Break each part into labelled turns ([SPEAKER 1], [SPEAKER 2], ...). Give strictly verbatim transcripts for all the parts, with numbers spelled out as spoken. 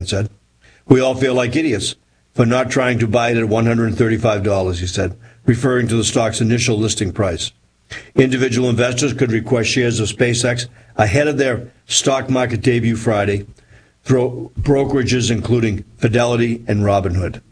[SPEAKER 1] said. We all feel like idiots for not trying to buy it at one hundred thirty-five dollars, he said, referring to the stock's initial listing price. Individual investors could request shares of SpaceX ahead of their stock market debut Friday through brokerages including Fidelity and Robinhood.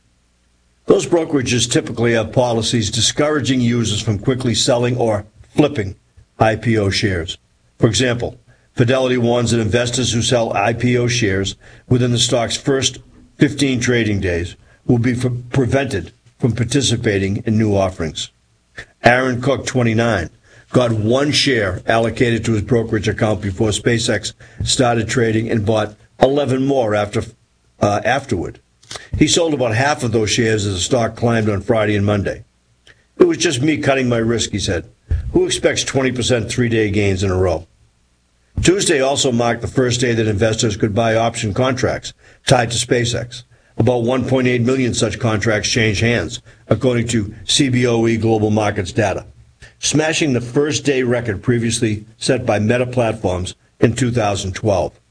[SPEAKER 1] Those brokerages typically have policies discouraging users from quickly selling or flipping I P O shares. For example, Fidelity warns that investors who sell I P O shares within the stock's first fifteen trading days will be prevented from participating in new offerings. Aaron Cook, twenty-nine, got one share allocated to his brokerage account before SpaceX started trading and bought eleven more after uh, afterward. He sold about half of those shares as the stock climbed on Friday and Monday. It was just me cutting my risk, he said. Who expects twenty percent three-day gains in a row? Tuesday also marked the first day that investors could buy option contracts tied to SpaceX. About one point eight million such contracts changed hands, according to C B O E Global Markets data, smashing the first-day record previously set by Meta Platforms in two thousand twelve.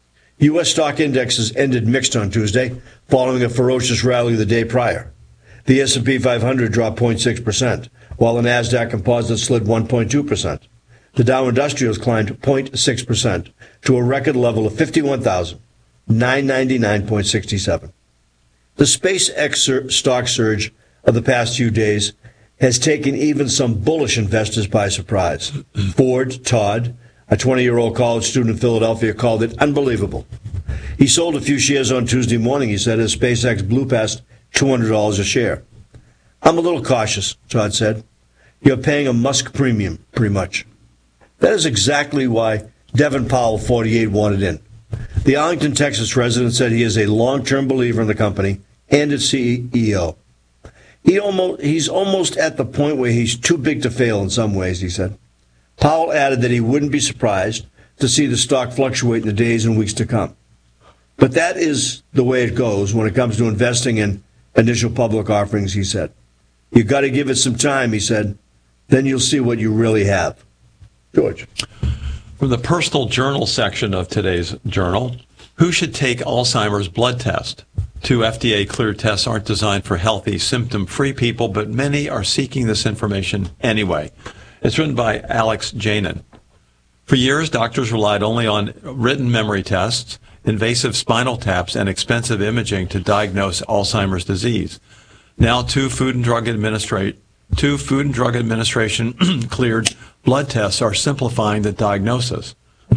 [SPEAKER 1] U S stock indexes ended mixed on Tuesday, following a ferocious rally the day prior. The S and P five hundred dropped zero point six percent, while the NASDAQ Composite slid one point two percent. The Dow Industrials climbed zero point six percent to a record level of fifty-one thousand nine hundred ninety-nine point six seven. The SpaceX stock surge of the past few days has taken even some bullish investors by surprise. Ford Todd, a twenty-year-old college student in Philadelphia, called it unbelievable. He sold a few shares on Tuesday morning, he said, as SpaceX blew past two hundred dollars a share. I'm a little cautious, Todd said. You're paying a Musk premium, pretty much. That is exactly why Devin Powell, forty-eight, wanted in. The Arlington, Texas resident said he is a long-term believer in the company and its C E O. He almost, he's almost at the point where he's too big to fail in some ways, he said. Powell added that he wouldn't be surprised to see the stock fluctuate in the days and weeks to come. But that is the way it goes when it comes to investing in initial public offerings, he said. You've got to give it some time, he said. Then you'll see what you really have. George.
[SPEAKER 2] From the personal journal section of today's journal, who should take Alzheimer's blood test? Two F D A-cleared tests aren't designed for healthy, symptom-free people, but many are seeking this information anyway. It's written by Alex Janin. For years, doctors relied only on written memory tests, invasive spinal taps, and expensive imaging to diagnose Alzheimer's disease. Now, two Food and Drug Administration, two Food and Drug Administration cleared blood tests are simplifying the diagnosis.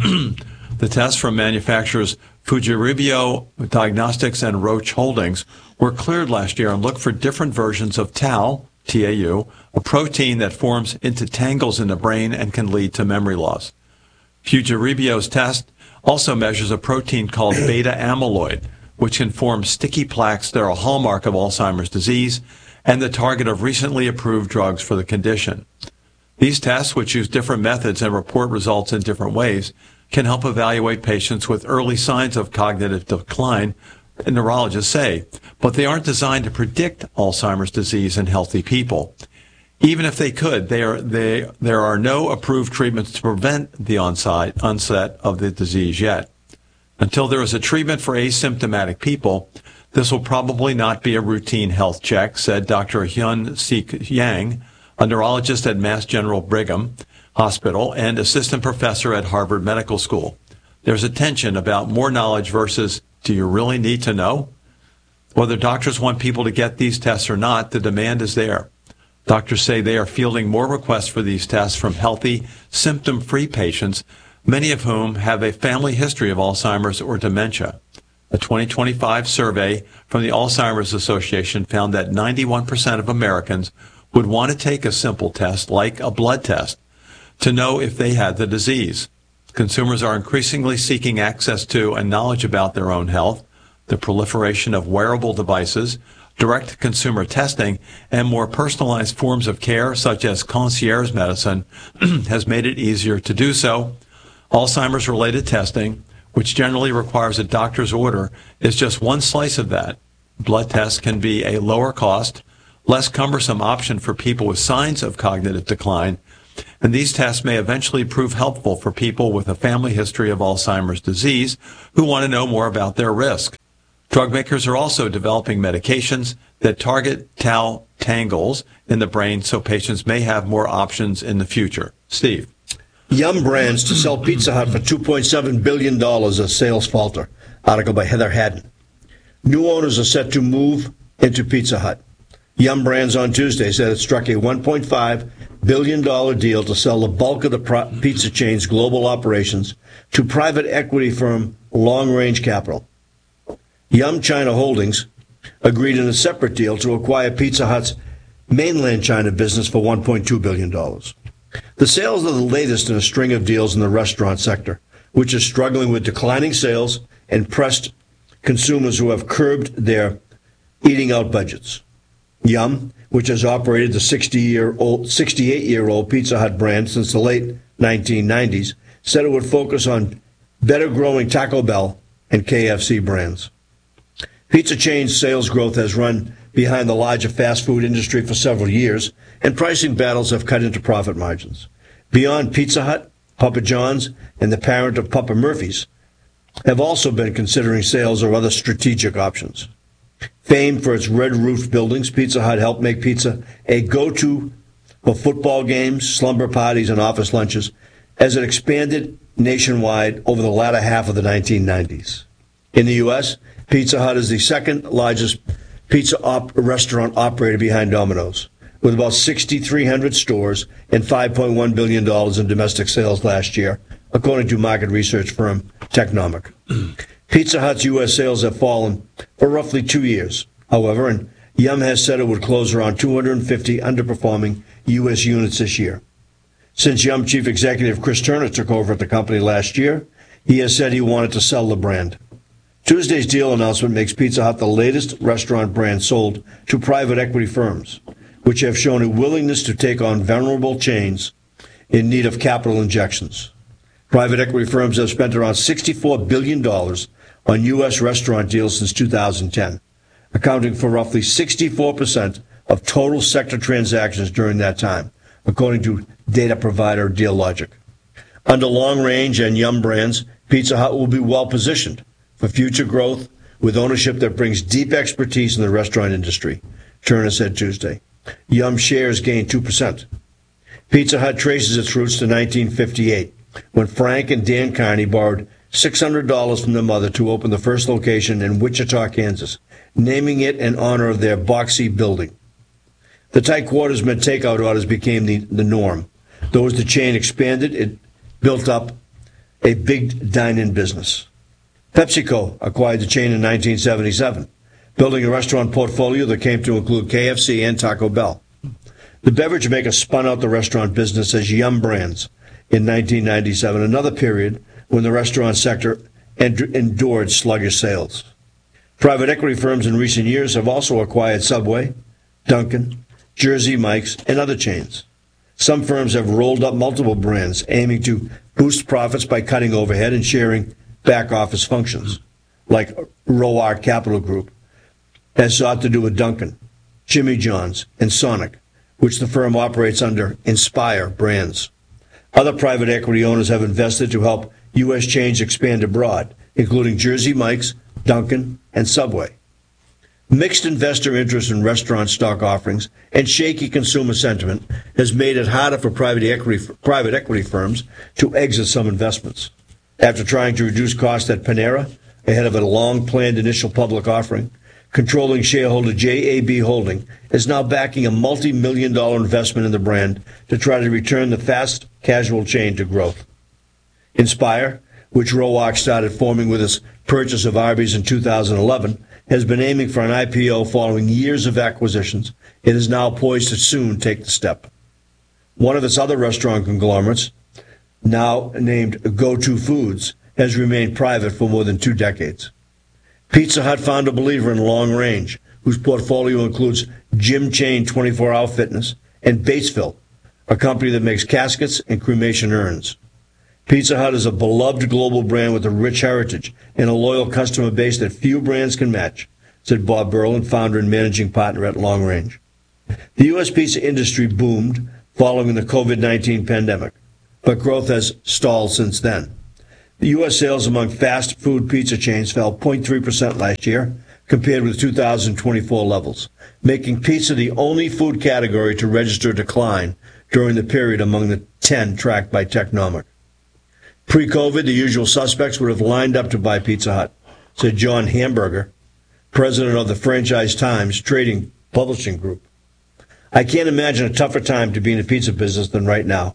[SPEAKER 2] The tests from manufacturers Fujirebio Diagnostics and Roche Holdings were cleared last year and look for different versions of tau, T A U, a protein that forms into tangles in the brain and can lead to memory loss. Fujirebio's test also measures a protein called beta amyloid, which can form sticky plaques that are a hallmark of Alzheimer's disease and the target of recently approved drugs for the condition. These tests, which use different methods and report results in different ways, can help evaluate patients with early signs of cognitive decline, neurologists say, but they aren't designed to predict Alzheimer's disease in healthy people. Even if they could, they are, they, there are no approved treatments to prevent the onset, onset of the disease yet. Until there is a treatment for asymptomatic people, this will probably not be a routine health check, said Doctor Hyun-Sik Yang, a neurologist at Mass General Brigham Hospital and assistant professor at Harvard Medical School. There's a tension about more knowledge versus, do you really need to know? Whether doctors want people to get these tests or not, the demand is there. Doctors say they are fielding more requests for these tests from healthy, symptom-free patients, many of whom have a family history of Alzheimer's or dementia. A twenty twenty-five survey from the Alzheimer's Association found that ninety-one percent of Americans would want to take a simple test like a blood test to know if they had the disease. Consumers are increasingly seeking access to and knowledge about their own health. The proliferation of wearable devices, direct-to-consumer testing, and more personalized forms of care, such as concierge medicine, has made it easier to do so. Alzheimer's-related testing, which generally requires a doctor's order, is just one slice of that. Blood tests can be a lower cost, less cumbersome option for people with signs of cognitive decline, and these tests may eventually prove helpful for people with a family history of Alzheimer's disease who want to know more about their risk. Drug makers are also developing medications that target tau tangles in the brain so patients may have more options in the future. Steve.
[SPEAKER 1] Yum Brands to sell Pizza Hut for two point seven billion dollars as sales falter. Article by Heather Haddon. New owners are set to move into Pizza Hut. Yum Brands on Tuesday said it struck a one point five billion dollars deal to sell the bulk of the pro- pizza chain's global operations to private equity firm Long Range Capital. Yum China Holdings agreed in a separate deal to acquire Pizza Hut's mainland China business for one point two billion dollars. The sales are the latest in a string of deals in the restaurant sector, which is struggling with declining sales and pressed consumers who have curbed their eating out budgets. Yum, which has operated the sixty-year-old, sixty-eight-year-old Pizza Hut brand since the late nineteen nineties, said it would focus on better-growing Taco Bell and K F C brands. Pizza chain's sales growth has run behind the larger fast food industry for several years, and pricing battles have cut into profit margins. Beyond Pizza Hut, Papa John's, and the parent of Papa Murphy's have also been considering sales or other strategic options. Famed for its red-roofed buildings, Pizza Hut helped make pizza a go-to for football games, slumber parties, and office lunches as it expanded nationwide over the latter half of the nineteen nineties. In the U S, Pizza Hut is the second largest pizza op- restaurant operator behind Domino's, with about six thousand three hundred stores and five point one billion dollars in domestic sales last year, according to market research firm Technomic. Pizza Hut's U S sales have fallen for roughly two years, however, and Yum has said it would close around two hundred fifty underperforming U S units this year. Since Yum chief executive Chris Turner took over at the company last year, he has said he wanted to sell the brand. Tuesday's deal announcement makes Pizza Hut the latest restaurant brand sold to private equity firms, which have shown a willingness to take on vulnerable chains in need of capital injections. Private equity firms have spent around sixty-four billion dollars on U S restaurant deals since two thousand ten, accounting for roughly sixty-four percent of total sector transactions during that time, according to data provider Dealogic. Under Long Range and Yum Brands, Pizza Hut will be well positioned for future growth with ownership that brings deep expertise in the restaurant industry, Turner said Tuesday. Yum shares gained two percent. Pizza Hut traces its roots to nineteen fifty-eight, when Frank and Dan Carney borrowed six hundred dollars from their mother to open the first location in Wichita, Kansas, naming it in honor of their boxy building. The tight quarters meant takeout orders became the, the norm. Though as the chain expanded, it built up a big dine-in business. PepsiCo acquired the chain in nineteen seventy-seven, building a restaurant portfolio that came to include K F C and Taco Bell. The beverage maker spun out the restaurant business as Yum Brands in nineteen ninety-seven, another period when the restaurant sector endured sluggish sales. Private equity firms in recent years have also acquired Subway, Dunkin', Jersey Mike's, and other chains. Some firms have rolled up multiple brands, aiming to boost profits by cutting overhead and sharing back-office functions, like Roark Capital Group has sought to do with Dunkin', Jimmy John's, and Sonic, which the firm operates under Inspire Brands. Other private equity owners have invested to help U S chains expand abroad, including Jersey Mike's, Dunkin', and Subway. Mixed investor interest in restaurant stock offerings and shaky consumer sentiment has made it harder for private equity, private equity firms to exit some investments. After trying to reduce costs at Panera ahead of a long-planned initial public offering, controlling shareholder J A B Holding is now backing a multi-million dollar investment in the brand to try to return the fast casual chain to growth. Inspire, which Roark started forming with its purchase of Arby's in two thousand eleven, has been aiming for an I P O following years of acquisitions. It is now poised to soon take the step. One of its other restaurant conglomerates, now named Go-To Foods, has remained private for more than two decades. Pizza Hut found a believer in Long Range, whose portfolio includes gym chain twenty-four hour Fitness and Batesville, a company that makes caskets and cremation urns. Pizza Hut is a beloved global brand with a rich heritage and a loyal customer base that few brands can match, said Bob Berlin, founder and managing partner at Long Range. The U S pizza industry boomed following the COVID nineteen pandemic, but growth has stalled since then. The U S sales among fast food pizza chains fell zero point three percent last year, compared with two thousand twenty-four levels, making pizza the only food category to register a decline during the period among the ten tracked by Technomic. Pre-COVID, the usual suspects would have lined up to buy Pizza Hut, said John Hamburger, president of the Franchise Times Trading Publishing Group. I can't imagine a tougher time to be in the pizza business than right now.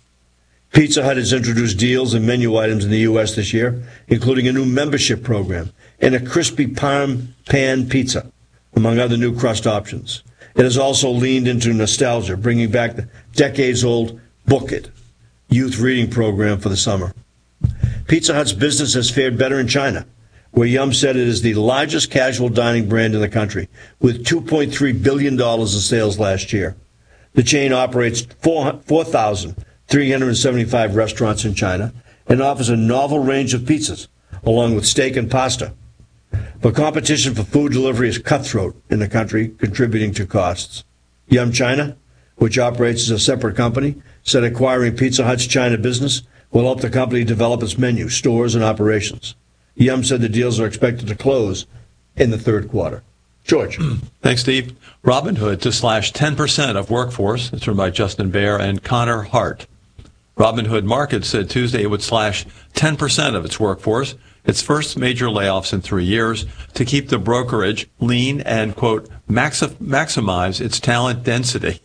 [SPEAKER 1] Pizza Hut has introduced deals and menu items in the U S this year, including a new membership program and a crispy parm pan pizza, among other new crust options. It has also leaned into nostalgia, bringing back the decades-old Book It youth reading program for the summer. Pizza Hut's business has fared better in China, where Yum said it is the largest casual dining brand in the country, with two point three billion dollars in sales last year. The chain operates four thousand three hundred seventy-five restaurants in China and offers a novel range of pizzas, along with steak and pasta. But competition for food delivery is cutthroat in the country, contributing to costs. Yum China, which operates as a separate company, said acquiring Pizza Hut's China business will help the company develop its menu, stores, and operations. Yum said the deals are expected to close in the third quarter. George.
[SPEAKER 2] Thanks, Steve. Robinhood to slash ten percent of workforce. It's written by Justin Baer and Connor Hart. Robinhood Markets said Tuesday it would slash ten percent of its workforce, its first major layoffs in three years, to keep the brokerage lean and, quote, maxi- maximize its talent density.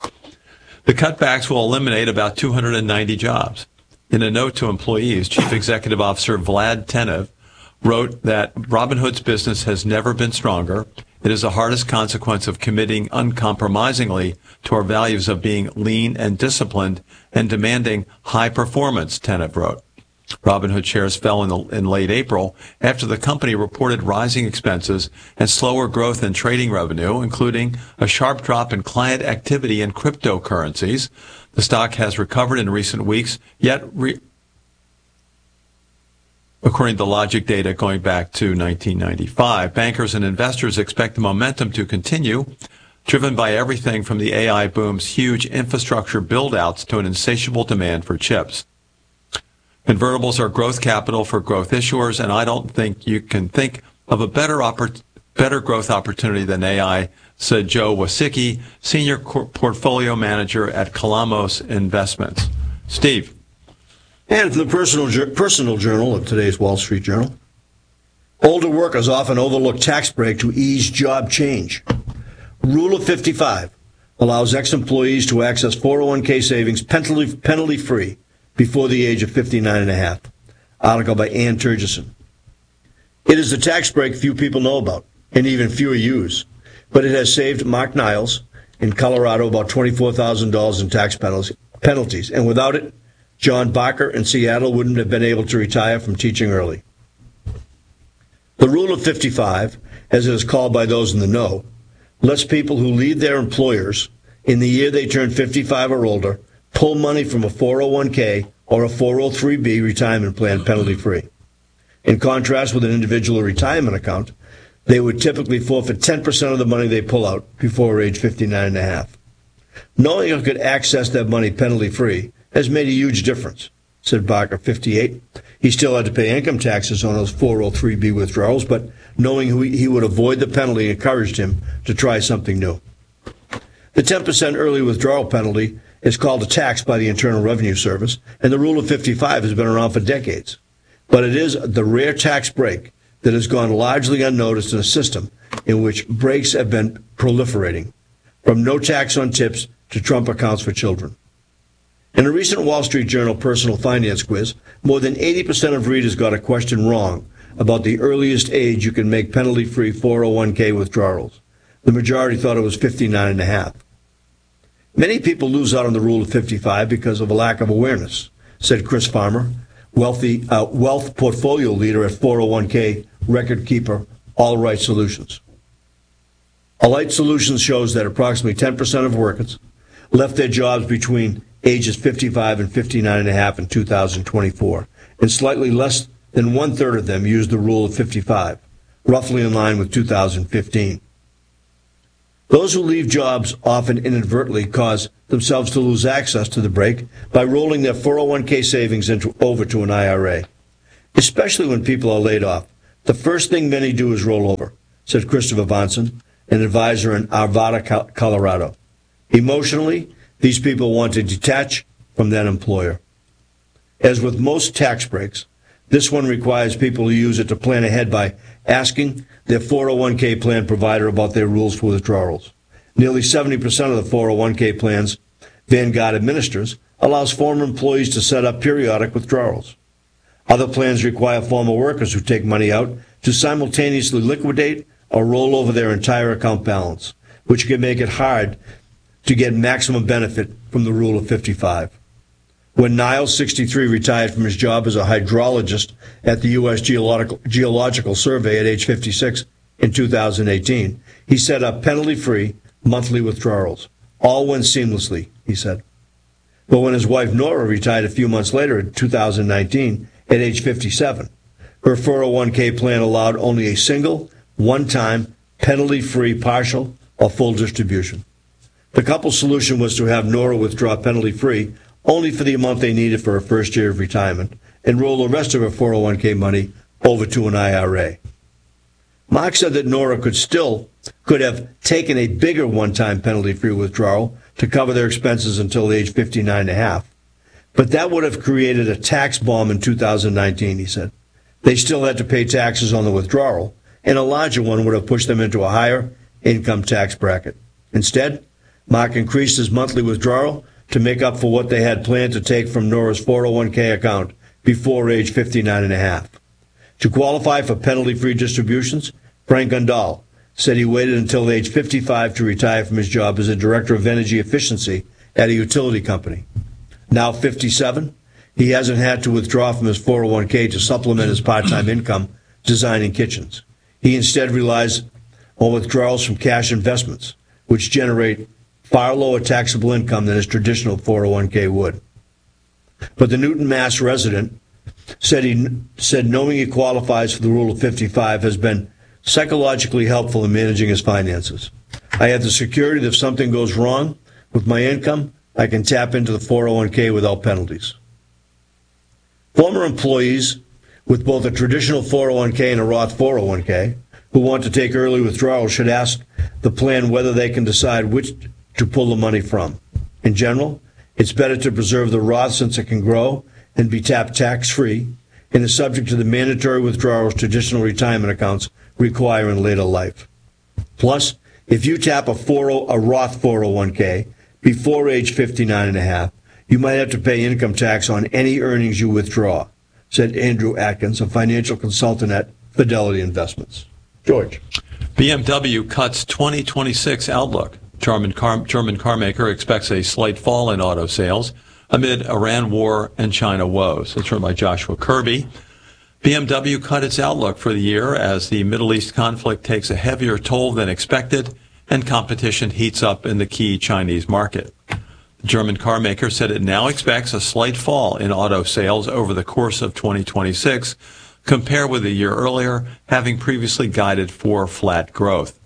[SPEAKER 2] The cutbacks will eliminate about two hundred ninety jobs. In a note to employees, Chief Executive Officer Vlad Tenev wrote that Robinhood's business has never been stronger. It is the hardest consequence of committing uncompromisingly to our values of being lean and disciplined and demanding high performance, Tenev wrote. Robinhood shares fell in, the, in late April after the company reported rising expenses and slower growth in trading revenue, including a sharp drop in client activity in cryptocurrencies. The stock has recovered in recent weeks, yet re- according to Logic data going back to nineteen ninety-five. Bankers and investors expect the momentum to continue, driven by everything from the A I boom's huge infrastructure build-outs to an insatiable demand for chips. Convertibles are growth capital for growth issuers, and I don't think you can think of a better oppor- better growth opportunity than A I, said Joe Wasicki, senior cor- portfolio manager at Kalamos Investments. Steve.
[SPEAKER 1] And from the personal, personal journal of today's Wall Street Journal, older workers often overlook tax break to ease job change. Rule of fifty-five allows ex-employees to access four oh one k savings penalty, penalty-free before the age of fifty-nine and a half. Article by Ann Turgeson. It is the tax break few people know about, and even fewer use, but it has saved Mark Niles in Colorado about twenty-four thousand dollars in tax penalties, and without it, John Barker in Seattle wouldn't have been able to retire from teaching early. The Rule of fifty-five, as it is called by those in the know, lets people who leave their employers in the year they turn fifty-five or older pull money from a four oh one k or a four oh three b retirement plan penalty-free. In contrast with an individual retirement account, they would typically forfeit ten percent of the money they pull out before age fifty-nine and a half. Knowing you could access that money penalty-free has made a huge difference, said Barker, fifty-eight. He still had to pay income taxes on those four oh three b withdrawals, but knowing he would avoid the penalty encouraged him to try something new. The ten percent early withdrawal penalty is called a tax by the Internal Revenue Service, and the Rule of fifty-five has been around for decades. But it is the rare tax break that has gone largely unnoticed in a system in which breaks have been proliferating, from no tax on tips to Trump accounts for children. In a recent Wall Street Journal personal finance quiz, more than eighty percent of readers got a question wrong about the earliest age you can make penalty-free four oh one k withdrawals. The majority thought it was fifty-nine and a half. Many people lose out on the Rule of fifty-five because of a lack of awareness, said Chris Farmer, wealthy uh, wealth portfolio leader at four oh one k record keeper All Right Solutions. All Right Solutions shows that approximately ten percent of workers left their jobs between ages fifty-five and fifty-nine and a half in two thousand twenty-four, and slightly less than one-third of them used the Rule of fifty-five, roughly in line with two thousand fifteen. Those who leave jobs often inadvertently cause themselves to lose access to the break by rolling their four oh one k savings into, over to an I R A. Especially when people are laid off, the first thing many do is roll over, said Christopher Vonson, an advisor in Arvada, Colorado. Emotionally, these people want to detach from that employer. As with most tax breaks, this one requires people to use it to plan ahead by asking their four oh one k plan provider about their rules for withdrawals. Nearly seventy percent of the four oh one k plans Vanguard administers allows former employees to set up periodic withdrawals. Other plans require former workers who take money out to simultaneously liquidate or roll over their entire account balance, which can make it hard to get maximum benefit from the rule of fifty-five. When Niles, sixty-three, retired from his job as a hydrologist at the U S Geological, Geological Survey at age fifty-six in two thousand eighteen, he set up penalty-free monthly withdrawals. All went seamlessly, he said. But when his wife Nora retired a few months later in two thousand nineteen at age fifty-seven, her four oh one k plan allowed only a single, one-time, penalty-free partial or full distribution. The couple's solution was to have Nora withdraw penalty-free only for the amount they needed for her first year of retirement and roll the rest of her four oh one k money over to an I R A. Mark said that Nora could still could have taken a bigger one-time penalty-free withdrawal to cover their expenses until age fifty-nine and a half. But that would have created a tax bomb in two thousand nineteen, he said. They still had to pay taxes on the withdrawal, and a larger one would have pushed them into a higher income tax bracket. Instead, Mark increased his monthly withdrawal to make up for what they had planned to take from Nora's four oh one k account before age fifty-nine and a half. To qualify for penalty-free distributions, Frank Gundal said he waited until age fifty-five to retire from his job as a director of energy efficiency at a utility company. Now fifty-seven, he hasn't had to withdraw from his four oh one k to supplement his part-time income designing kitchens. He instead relies on withdrawals from cash investments, which generate far lower taxable income than his traditional four oh one k would. But the Newton, Mass resident said he said knowing he qualifies for the rule of fifty-five has been psychologically helpful in managing his finances. I have the security that if something goes wrong with my income, I can tap into the four oh one k without penalties. Former employees with both a traditional four oh one k and a Roth four oh one k who want to take early withdrawals should ask the plan whether they can decide which to pull the money from. In general, it's better to preserve the Roth since it can grow and be tapped tax-free and is subject to the mandatory withdrawals traditional retirement accounts require in later life. Plus, if you tap a, four, a Roth four oh one k before age fifty-nine and a half, you might have to pay income tax on any earnings you withdraw, said Andrew Atkins, a financial consultant at Fidelity Investments. George.
[SPEAKER 2] B M W cuts twenty twenty-six outlook. German car, German car maker expects a slight fall in auto sales amid Iran war and China woes. That's written by Joshua Kirby. B M W cut its outlook for the year as the Middle East conflict takes a heavier toll than expected and competition heats up in the key Chinese market. The German car maker said it now expects a slight fall in auto sales over the course of twenty twenty-six, compared with a year earlier, having previously guided for flat growth.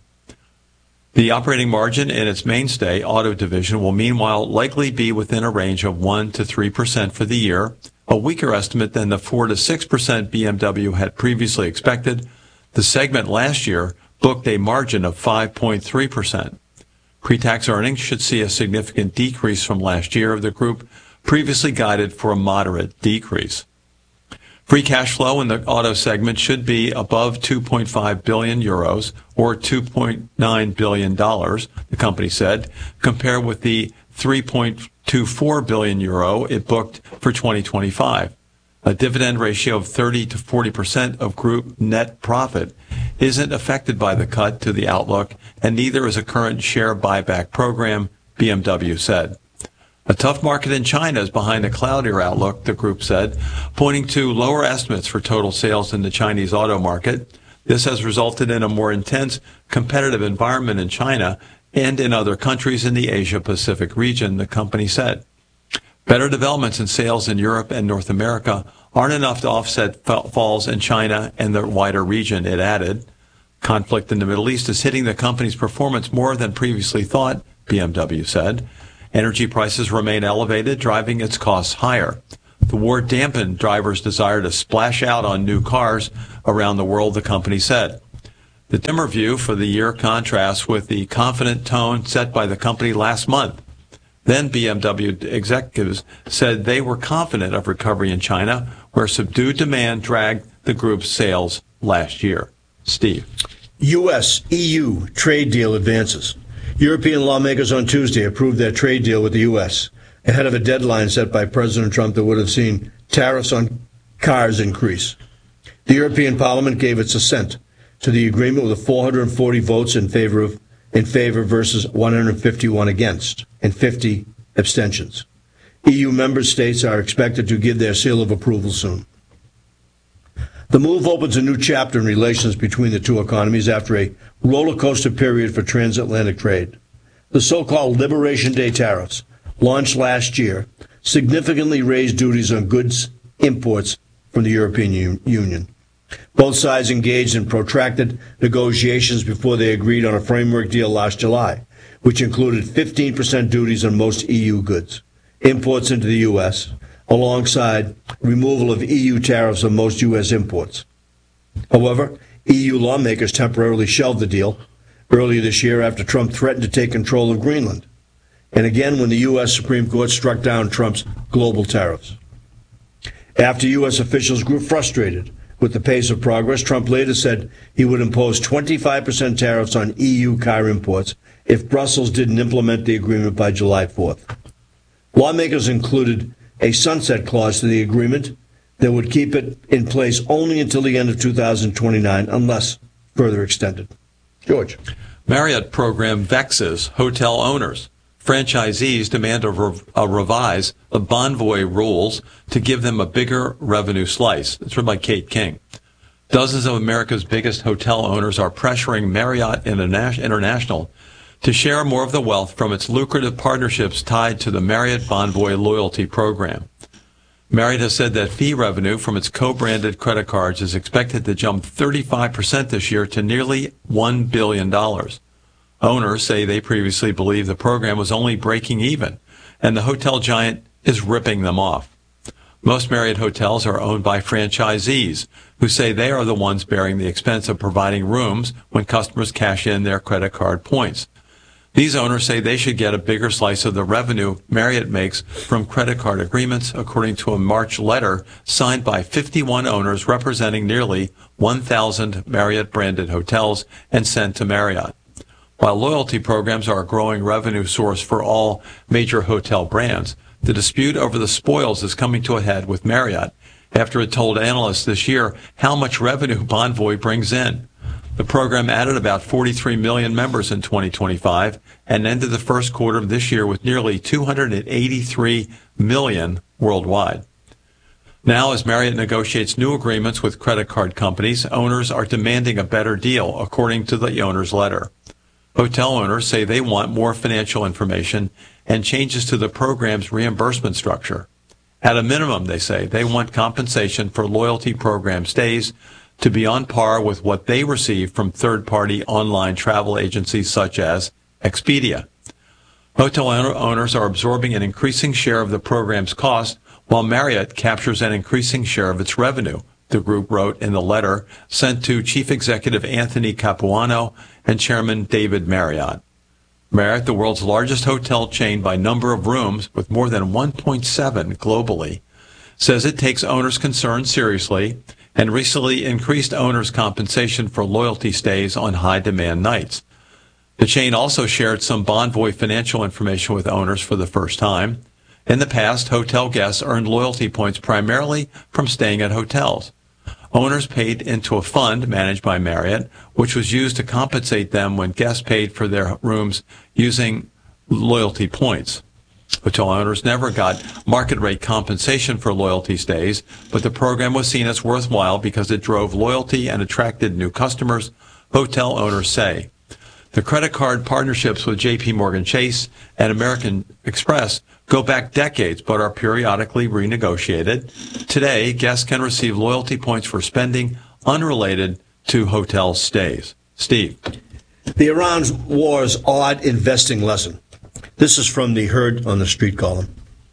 [SPEAKER 2] The operating margin in its mainstay auto division will meanwhile likely be within a range of one to three percent for the year, a weaker estimate than the four to six percent B M W had previously expected. The segment last year booked a margin of five point three percent. Pre-tax earnings should see a significant decrease from last year. The group previously guided for a moderate decrease. Free cash flow in the auto segment should be above two point five billion euros or two point nine billion dollars, the company said, compared with the three point two four billion euro it booked for twenty twenty-five. A dividend ratio of thirty to forty percent of group net profit isn't affected by the cut to the outlook, and neither is a current share buyback program, B M W said. A tough market in China is behind a cloudier outlook, the group said, pointing to lower estimates for total sales in the Chinese auto market. This has resulted in a more intense competitive environment in China and in other countries in the Asia-Pacific region, the company said. Better developments in sales in Europe and North America aren't enough to offset falls in China and the wider region, it added. Conflict in the Middle East is hitting the company's performance more than previously thought, B M W said. Energy prices remain elevated, driving its costs higher. The war dampened drivers' desire to splash out on new cars around the world, the company said. The dimmer view for the year contrasts with the confident tone set by the company last month. Then B M W executives said they were confident of recovery in China, where subdued demand dragged the group's sales last year. Steve.
[SPEAKER 1] U S E U trade deal advances. European lawmakers on Tuesday approved their trade deal with the U S ahead of a deadline set by President Trump that would have seen tariffs on cars increase. The European Parliament gave its assent to the agreement with four hundred forty votes in favor of in favor versus one hundred fifty-one against and fifty abstentions. E U member states are expected to give their seal of approval soon. The move opens a new chapter in relations between the two economies after a roller coaster period for transatlantic trade. The so-called Liberation Day tariffs, launched last year, significantly raised duties on goods imports from the European U- Union. Both sides engaged in protracted negotiations before they agreed on a framework deal last July, which included fifteen percent duties on most E U goods, imports into the U S, alongside removal of E U tariffs on most U S imports. However, E U lawmakers temporarily shelved the deal earlier this year after Trump threatened to take control of Greenland, and again when the U S Supreme Court struck down Trump's global tariffs. After U S officials grew frustrated with the pace of progress, Trump later said he would impose twenty-five percent tariffs on E U car imports if Brussels didn't implement the agreement by July fourth. Lawmakers included a sunset clause to the agreement that would keep it in place only until the end of two thousand twenty-nine, unless further extended. George.
[SPEAKER 2] Marriott program vexes hotel owners. Franchisees demand a, rev- a revise of Bonvoy rules to give them a bigger revenue slice. It's written by Kate King. Dozens of America's biggest hotel owners are pressuring Marriott Interna- International to share more of the wealth from its lucrative partnerships tied to the Marriott Bonvoy loyalty program. Marriott has said that fee revenue from its co-branded credit cards is expected to jump thirty-five percent this year to nearly one billion dollars. Owners say they previously believed the program was only breaking even, and the hotel giant is ripping them off. Most Marriott hotels are owned by franchisees, who say they are the ones bearing the expense of providing rooms when customers cash in their credit card points. These owners say they should get a bigger slice of the revenue Marriott makes from credit card agreements, according to a March letter signed by fifty-one owners representing nearly one thousand Marriott-branded hotels and sent to Marriott. While loyalty programs are a growing revenue source for all major hotel brands, the dispute over the spoils is coming to a head with Marriott after it told analysts this year how much revenue Bonvoy brings in. The program added about forty-three million members in twenty twenty-five and ended the first quarter of this year with nearly two hundred eighty-three million worldwide. Now, as Marriott negotiates new agreements with credit card companies, owners are demanding a better deal, according to the owner's letter. Hotel owners say they want more financial information and changes to the program's reimbursement structure. At a minimum, they say, they want compensation for loyalty program stays to be on par with what they receive from third-party online travel agencies such as Expedia. Hotel owners are absorbing an increasing share of the program's cost, while Marriott captures an increasing share of its revenue, the group wrote in the letter sent to Chief Executive Anthony Capuano and Chairman David Marriott. Marriott, the world's largest hotel chain by number of rooms with more than one point seven globally, says it takes owners' concerns seriously and recently increased owners' compensation for loyalty stays on high-demand nights. The chain also shared some Bonvoy financial information with owners for the first time. In the past, hotel guests earned loyalty points primarily from staying at hotels. Owners paid into a fund managed by Marriott, which was used to compensate them when guests paid for their rooms using loyalty points. Hotel owners never got market rate compensation for loyalty stays, but the program was seen as worthwhile because it drove loyalty and attracted new customers, hotel owners say. The credit card partnerships with J P Morgan Chase and American Express go back decades but are periodically renegotiated. Today, guests can receive loyalty points for spending unrelated to hotel stays. Steve.
[SPEAKER 1] The Iran war's odd investing lesson. This is from the Heard on the Street column.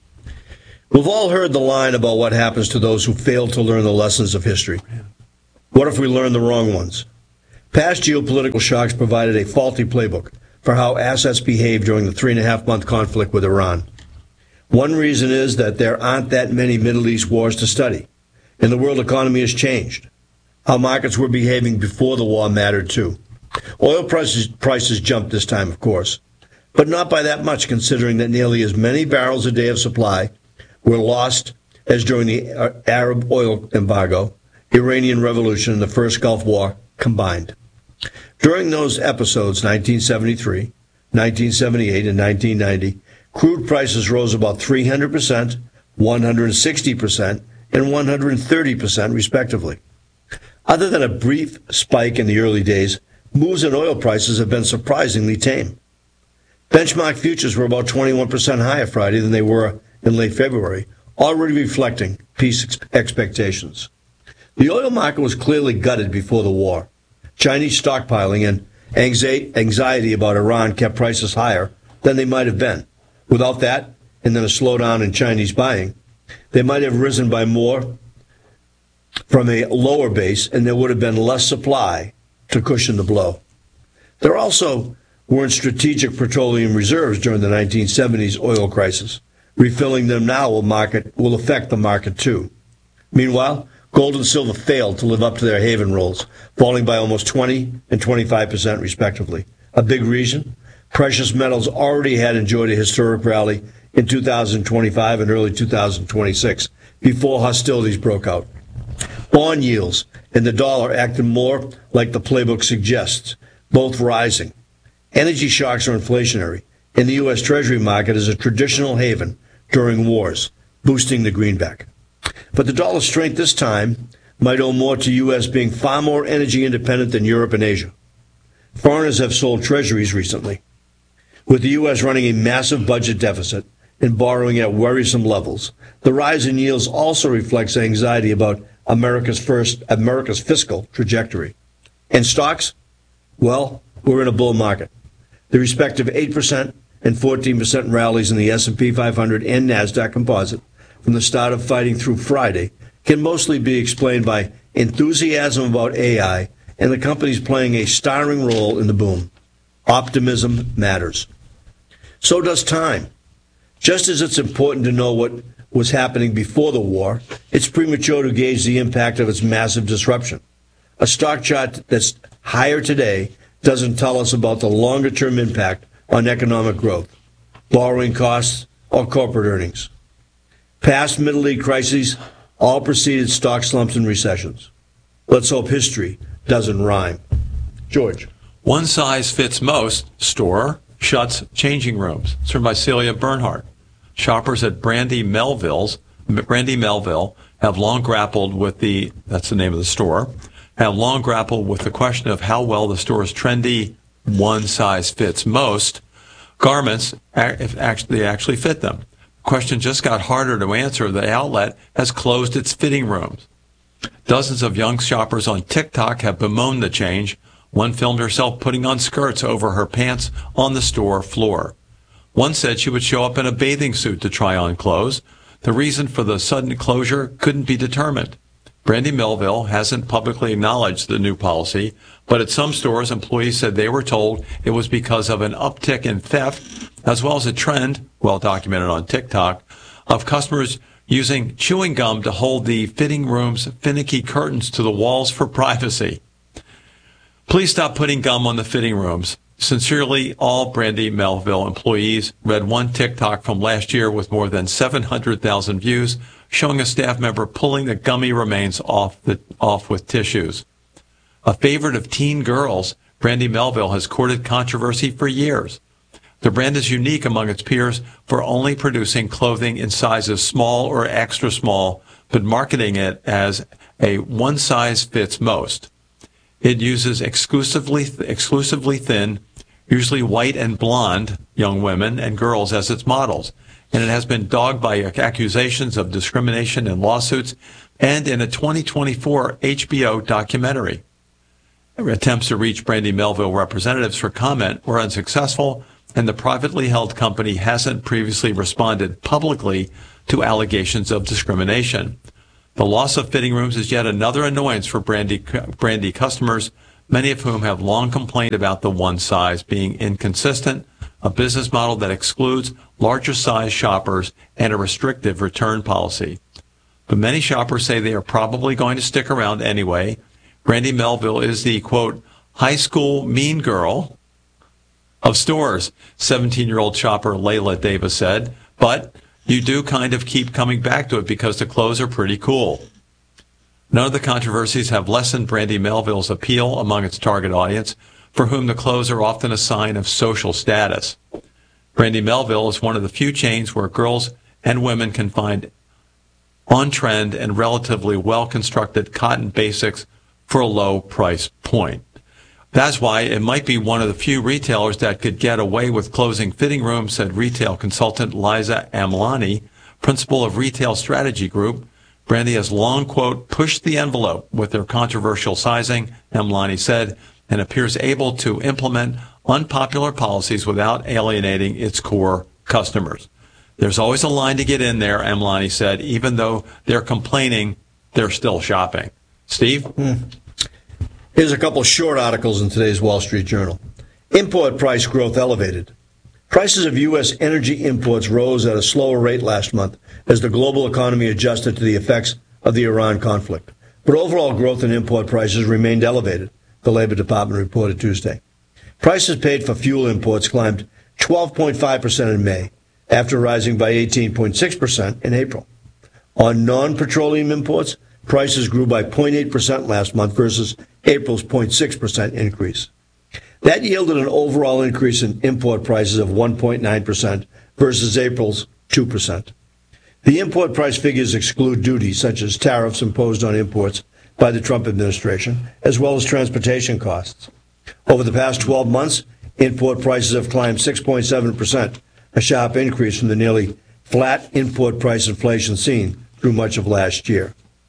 [SPEAKER 1] We've all heard the line about what happens to those who fail to learn the lessons of history. What if we learn the wrong ones? Past geopolitical shocks provided a faulty playbook for how assets behave during the three and a half month conflict with Iran. One reason is that there aren't that many Middle East wars to study, and the world economy has changed. How markets were behaving before the war mattered too. Oil prices, prices jumped this time, of course, but not by that much, considering that nearly as many barrels a day of supply were lost as during the Arab oil embargo, Iranian Revolution, and the first Gulf War combined. During those episodes, nineteen seventy-three, nineteen seventy-eight, and nineteen ninety, crude prices rose about three hundred percent, one hundred sixty percent, and one hundred thirty percent, respectively. Other than a brief spike in the early days, moves in oil prices have been surprisingly tame. Benchmark futures were about twenty-one percent higher Friday than they were in late February, already reflecting peace expectations. The oil market was clearly gutted before the war. Chinese stockpiling and anxiety about Iran kept prices higher than they might have been. Without that, and then a slowdown in Chinese buying, they might have risen by more from a lower base, and there would have been less supply to cushion the blow. There also weren't strategic petroleum reserves during the nineteen seventies oil crisis. Refilling them now will market will affect the market too. Meanwhile, gold and silver failed to live up to their haven roles, falling by almost twenty and twenty-five percent respectively. A big reason? Precious metals already had enjoyed a historic rally in two thousand twenty-five and early two thousand twenty-six before hostilities broke out. Bond yields and the dollar acted more like the playbook suggests, both rising. Energy shocks are inflationary, and the U S Treasury market is a traditional haven during wars, boosting the greenback. But the dollar's strength this time might owe more to U S being far more energy independent than Europe and Asia. Foreigners have sold treasuries recently. With the U S running a massive budget deficit and borrowing at worrisome levels, the rise in yields also reflects anxiety about America's first America's fiscal trajectory. And stocks? Well, we're in a bull market. The respective eight percent and fourteen percent rallies in the S and P five hundred and NASDAQ composite from the start of fighting through Friday can mostly be explained by enthusiasm about A I and the companies playing a starring role in the boom. Optimism matters. So does time. Just as it's important to know what was happening before the war, it's premature to gauge the impact of its massive disruption. A stock chart that's higher today doesn't tell us about the longer-term impact on economic growth, borrowing costs, or corporate earnings. Past Middle East crises all preceded stock slumps and recessions. Let's hope history doesn't rhyme. George.
[SPEAKER 2] One size fits most store shuts changing rooms. It's written by Celia Bernhardt. Shoppers at Brandy Melville's, Brandy Melville have long grappled with the, that's the name of the store, have long grappled with the question of how well the store's trendy one size fits most garments if actually, they actually fit them. The question just got harder to answer. The outlet has closed its fitting rooms. Dozens of young shoppers on TikTok have bemoaned the change. One filmed herself putting on skirts over her pants on the store floor. One said she would show up in a bathing suit to try on clothes. The reason for the sudden closure couldn't be determined. Brandy Melville hasn't publicly acknowledged the new policy, but at some stores, employees said they were told it was because of an uptick in theft, as well as a trend, well documented on TikTok, of customers using chewing gum to hold the fitting room's finicky curtains to the walls for privacy. Please stop putting gum on the fitting rooms. Sincerely, all Brandy Melville employees. Read one TikTok from last year with more than seven hundred thousand views, showing a staff member pulling the gummy remains off the off with tissues. A favorite of teen girls, Brandy Melville has courted controversy for years. The brand is unique among its peers for only producing clothing in sizes small or extra small, but marketing it as a one size fits most. It uses exclusively exclusively thin, usually white and blonde young women and girls as its models, and it has been dogged by accusations of discrimination and lawsuits, and in a twenty twenty-four H B O documentary. Attempts to reach Brandy Melville representatives for comment were unsuccessful, and the privately held company hasn't previously responded publicly to allegations of discrimination. The loss of fitting rooms is yet another annoyance for Brandy, Brandy customers, many of whom have long complained about the one size being inconsistent, a business model that excludes larger size shoppers, and a restrictive return policy. But many shoppers say they are probably going to stick around anyway. Brandy Melville is the, quote, high school mean girl of stores, seventeen-year-old shopper Layla Davis said, but you do kind of keep coming back to it because the clothes are pretty cool. None of the controversies have lessened Brandy Melville's appeal among its target audience, for whom the clothes are often a sign of social status. Brandy Melville is one of the few chains where girls and women can find on-trend and relatively well-constructed cotton basics for a low price point. That's why it might be one of the few retailers that could get away with closing fitting rooms, said retail consultant Liza Amlani, principal of Retail Strategy Group. Brandy has long, quote, pushed the envelope with their controversial sizing, Amlani said, and appears able to implement unpopular policies without alienating its core customers. There's always a line to get in there, Amlani said. Even though they're complaining, they're still shopping. Steve?
[SPEAKER 1] Hmm. Here's a couple short articles in today's Wall Street Journal. Import price growth elevated. Prices of U S energy imports rose at a slower rate last month as the global economy adjusted to the effects of the Iran conflict. But overall growth in import prices remained elevated, the Labor Department reported Tuesday. Prices paid for fuel imports climbed twelve point five percent in May, after rising by eighteen point six percent in April. On non-petroleum imports, prices grew by zero point eight percent last month versus April's zero point six percent increase. That yielded an overall increase in import prices of one point nine percent versus April's two percent. The import price figures exclude duties such as tariffs imposed on imports by the Trump administration, as well as transportation costs. Over the past twelve months, import prices have climbed six point seven percent, a sharp increase from the nearly flat import price inflation seen through much of last year.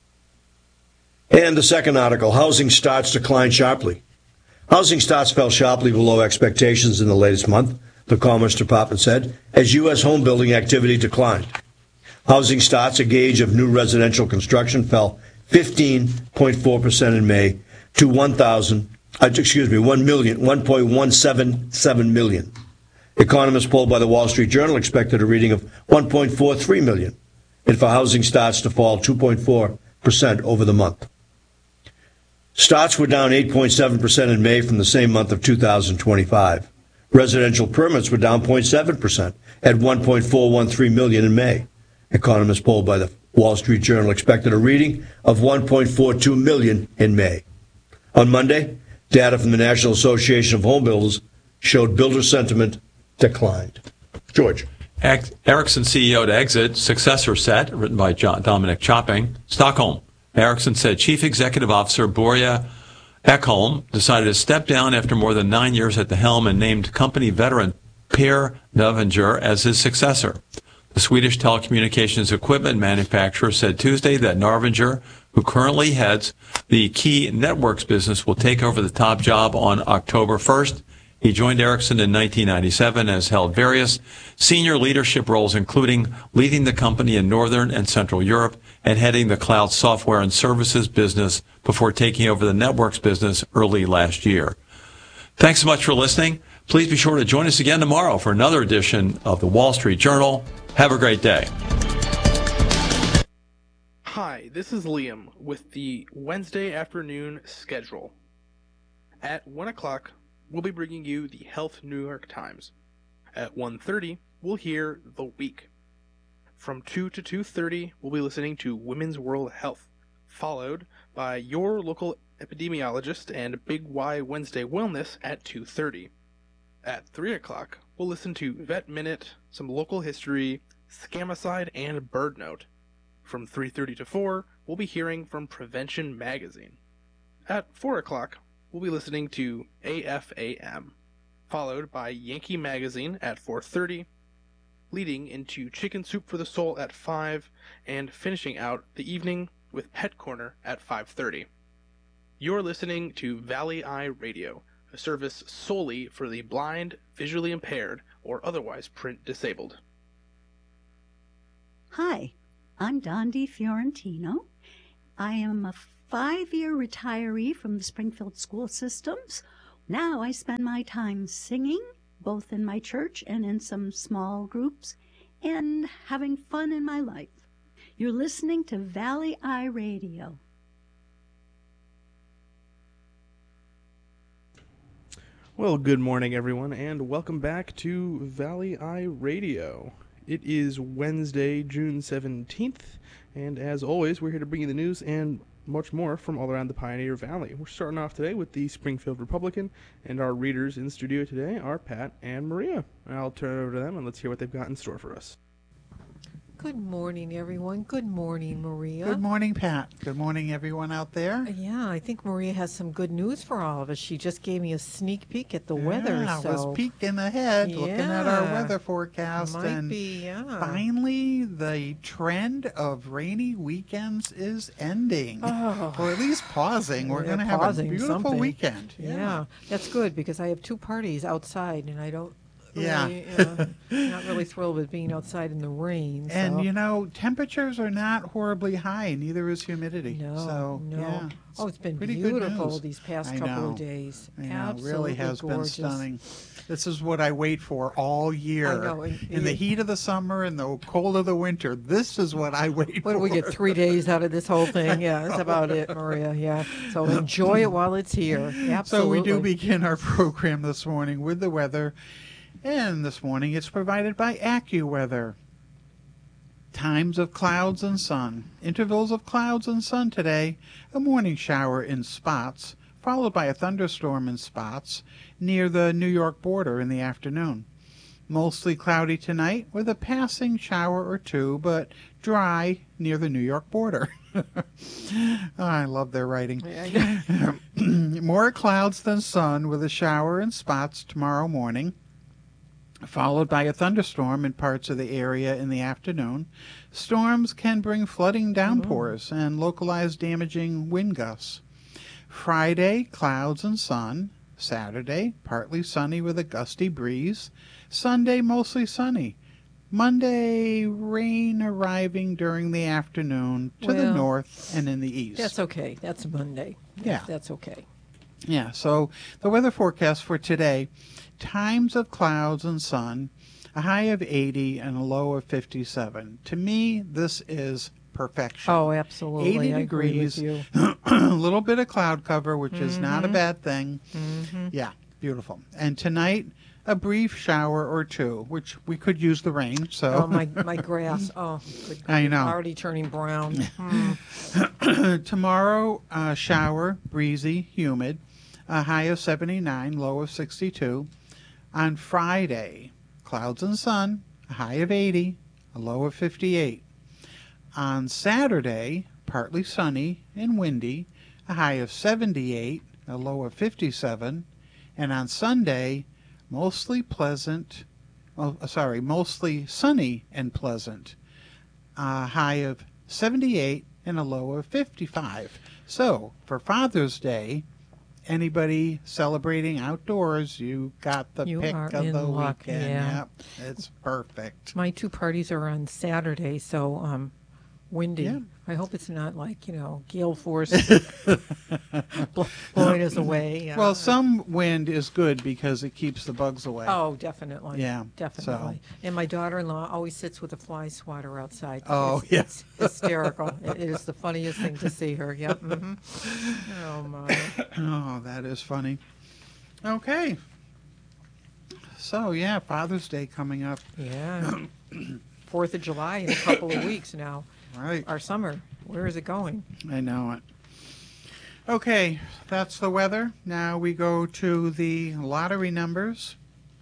[SPEAKER 1] And the second article, housing starts declined sharply. Housing starts fell sharply below expectations in the latest month, the Commerce Department said, as U S home building activity declined. Housing starts, a gauge of new residential construction, fell fifteen point four percent in May to one thousand, uh, excuse me, one million, one point one seven seven million. Economists polled by the Wall Street Journal expected a reading of one point four three million, and for housing starts to fall two point four percent over the month. Starts were down eight point seven percent in May from the same month of two thousand twenty-five. Residential permits were down zero point seven percent at one point four one three million in May. Economists polled by the Wall Street Journal expected a reading of one point four two million in May. On Monday, data from the National Association of Home Builders showed builder sentiment declined. George.
[SPEAKER 2] Ericsson C E O to exit, successor set, written by John, Dominic Chopping. Stockholm. Ericsson said Chief Executive Officer Börje Ekholm decided to step down after more than nine years at the helm and named company veteran Per Növenger as his successor. The Swedish telecommunications equipment manufacturer said Tuesday that Növenger, who currently heads the key networks business, will take over the top job on October first. He joined Ericsson in nineteen ninety-seven and has held various senior leadership roles, including leading the company in Northern and Central Europe and heading the cloud software and services business before taking over the networks business early last year. Thanks so much for listening. Please be sure to join us again tomorrow for another edition of the Wall Street Journal. Have a great day.
[SPEAKER 3] Hi, this is Liam with the Wednesday afternoon schedule. At one o'clock, we'll be bringing you the Health New York Times. At one thirty, we'll hear The Week. From two to two thirty, we'll be listening to Women's World Health, followed by your local epidemiologist and Big Y Wednesday Wellness at two thirty. At three o'clock, we'll listen to Vet Minute, some local history, Scamicide, and Bird Note. From three thirty to four, we'll be hearing from Prevention Magazine. At four o'clock, we'll be listening to A F A M, followed by Yankee Magazine at four thirty, leading into Chicken Soup for the Soul at five, and finishing out the evening with Pet Corner at five thirty. You're listening to Valley Eye Radio, a service solely for the blind, visually impaired, or otherwise print disabled.
[SPEAKER 4] Hi, I'm Dondi Fiorentino. I am a five-year retiree from the Springfield school systems. Now I spend my time singing, both in my church and in some small groups, and having fun in my life. You're listening to Valley Eye Radio.
[SPEAKER 3] Well, good morning, everyone, and welcome back to Valley Eye Radio. It is Wednesday, June seventeenth, and as always, we're here to bring you the news and much more from all around the Pioneer Valley. We're starting off today with the Springfield Republican, and our readers in the studio today are Pat and Maria. I'll turn it over to them, and let's hear what they've got in store for us.
[SPEAKER 5] Good morning, everyone. Good morning, Maria.
[SPEAKER 6] Good morning, Pat. Good morning, everyone out there.
[SPEAKER 5] Yeah, I think Maria has some good news for all of us. She just gave me a sneak peek at the weather.
[SPEAKER 6] Yeah,
[SPEAKER 5] so.
[SPEAKER 6] I was peeking ahead,
[SPEAKER 5] yeah.
[SPEAKER 6] looking at our weather forecast.
[SPEAKER 5] Might
[SPEAKER 6] and
[SPEAKER 5] be, yeah.
[SPEAKER 6] finally, the trend of rainy weekends is ending.
[SPEAKER 5] Oh.
[SPEAKER 6] Or at least pausing. We're
[SPEAKER 5] Yeah,
[SPEAKER 6] going to have a
[SPEAKER 5] pausing
[SPEAKER 6] beautiful
[SPEAKER 5] something.
[SPEAKER 6] weekend.
[SPEAKER 5] Yeah.
[SPEAKER 6] Yeah.
[SPEAKER 5] That's good because I have two parties outside, and I don't
[SPEAKER 6] Yeah.
[SPEAKER 5] really, uh, not really thrilled with being outside in the rain.
[SPEAKER 6] And,
[SPEAKER 5] so.
[SPEAKER 6] you know, temperatures are not horribly high, neither is humidity.
[SPEAKER 5] No,
[SPEAKER 6] so,
[SPEAKER 5] no.
[SPEAKER 6] Yeah.
[SPEAKER 5] Oh, it's been
[SPEAKER 6] Pretty good
[SPEAKER 5] beautiful
[SPEAKER 6] news.
[SPEAKER 5] these past
[SPEAKER 6] I
[SPEAKER 5] couple
[SPEAKER 6] know.
[SPEAKER 5] of days.
[SPEAKER 6] I know,
[SPEAKER 5] Absolutely
[SPEAKER 6] really has
[SPEAKER 5] gorgeous.
[SPEAKER 6] been stunning. This is what I wait for all year.
[SPEAKER 5] I know, and-
[SPEAKER 6] In the heat of the summer and the cold of the winter, this is what I wait
[SPEAKER 5] What
[SPEAKER 6] for.
[SPEAKER 5] do we get, three days out of this whole thing? Yeah, that's about it, Maria. Yeah. So enjoy it while it's here. Absolutely.
[SPEAKER 6] So we do begin our program this morning with the weather. And this morning it's provided by AccuWeather. Times of clouds and sun. Intervals of clouds and sun today. A morning shower in spots, followed by a thunderstorm in spots near the New York border in the afternoon. Mostly cloudy tonight with a passing shower or two, but dry near the New York border. Oh, I love their writing. More clouds than sun with a shower in spots tomorrow morning, followed by a thunderstorm in parts of the area in the afternoon. Storms can bring flooding downpours mm-hmm. and localized damaging wind gusts. Friday, clouds and sun. Saturday, partly sunny with a gusty breeze. Sunday, mostly sunny. Monday, rain arriving during the afternoon to
[SPEAKER 5] well,
[SPEAKER 6] the north and in the east.
[SPEAKER 5] That's okay. That's Monday.
[SPEAKER 6] Yeah.
[SPEAKER 5] That's okay.
[SPEAKER 6] Yeah, so the weather forecast for today, times of clouds and sun, a high of eighty and a low of fifty-seven. To me, this is perfection.
[SPEAKER 5] Oh, absolutely.
[SPEAKER 6] eighty
[SPEAKER 5] I
[SPEAKER 6] degrees,
[SPEAKER 5] agree with you.
[SPEAKER 6] a little bit of cloud cover, which
[SPEAKER 5] mm-hmm.
[SPEAKER 6] is not a bad thing.
[SPEAKER 5] Mm-hmm.
[SPEAKER 6] Yeah, beautiful. And tonight, a brief shower or two, which we could use the rain. So
[SPEAKER 5] Oh, my, my grass. Oh, good.
[SPEAKER 6] I know.
[SPEAKER 5] Already turning brown. Mm.
[SPEAKER 6] Tomorrow, uh, shower, breezy, humid, a high of seventy-nine, low of sixty-two. On Friday, clouds and sun, a high of eighty, a low of fifty-eight. On Saturday, partly sunny and windy, a high of seventy-eight, a low of fifty-seven. And on Sunday, mostly pleasant, oh, sorry, mostly sunny and pleasant, a high of seventy-eight and a low of fifty-five. So, for Father's Day, anybody celebrating outdoors, you got the
[SPEAKER 5] You
[SPEAKER 6] pick
[SPEAKER 5] are
[SPEAKER 6] of
[SPEAKER 5] in
[SPEAKER 6] the
[SPEAKER 5] luck,
[SPEAKER 6] weekend.
[SPEAKER 5] yeah.
[SPEAKER 6] Yep, it's perfect.
[SPEAKER 5] My two parties are on Saturday, so um, windy.
[SPEAKER 6] Yeah.
[SPEAKER 5] I hope it's not like, you know, gale force bl- blowing us away. Uh,
[SPEAKER 6] Well, some wind is good because it keeps the bugs away.
[SPEAKER 5] Oh, definitely.
[SPEAKER 6] Yeah,
[SPEAKER 5] Definitely. And my daughter-in-law always sits with a fly swatter outside.
[SPEAKER 6] Oh,
[SPEAKER 5] it's,
[SPEAKER 6] yeah.
[SPEAKER 5] It's hysterical. It is the funniest thing to see her. Yep. hmm Oh, my.
[SPEAKER 6] Oh, that is funny. Okay. So, yeah, Father's Day coming up.
[SPEAKER 5] Yeah. Fourth of July in a couple of weeks now.
[SPEAKER 6] Right.
[SPEAKER 5] Our summer. Where is it going?
[SPEAKER 6] I know it. Okay, that's the weather. Now we go to the lottery numbers.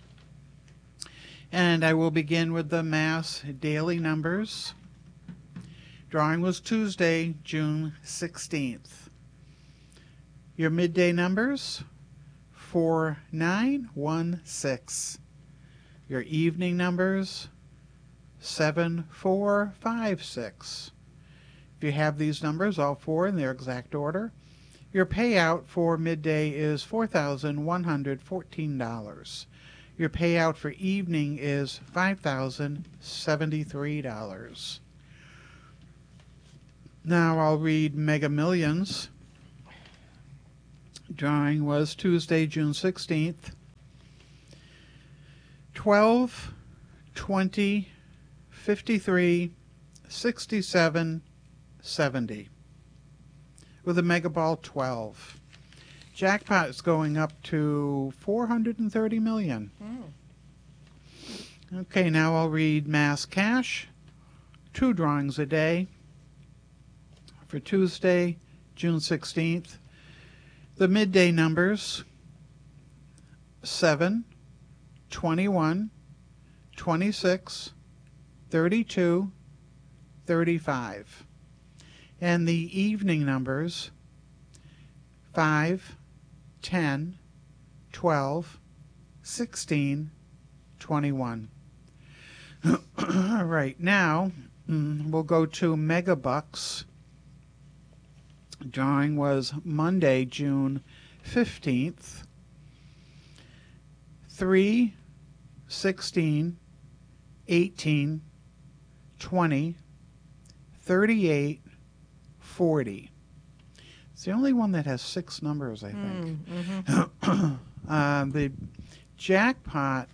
[SPEAKER 6] And I will begin with the Mass daily numbers. Drawing was Tuesday, June sixteenth. Your midday numbers, four nine one six. Your evening numbers, seven four five six. If you have these numbers, all four in their exact order, Your payout for midday is four thousand one hundred fourteen dollars. Your payout for evening is five thousand seventy-three dollars. Now I'll read Mega Millions. Drawing was Tuesday, June sixteenth. twelve, twenty, fifty-three, sixty-seven, seventy. With a Mega Ball twelve. Jackpot is going up to four hundred thirty million dollars. Mm. Okay, now I'll read Mass Cash. Two drawings a day. For Tuesday, June sixteenth. The midday numbers: seven, twenty-one, twenty-six, thirty-two, thirty-five. And the evening numbers: five, ten, twelve, sixteen, twenty-one. All right, now mm, we'll go to Megabucks. Drawing was Monday, June fifteenth. three, sixteen, eighteen, twenty, thirty-eight, forty. It's the only one that has six numbers, I think.
[SPEAKER 5] Mm, mm-hmm.
[SPEAKER 6] uh, the jackpot